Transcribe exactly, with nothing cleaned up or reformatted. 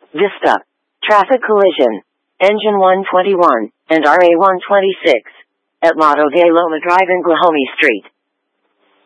Vista. Traffic collision. Engine one twenty-one and R A one twenty-six at Lado de Loma Drive in Guajome Street.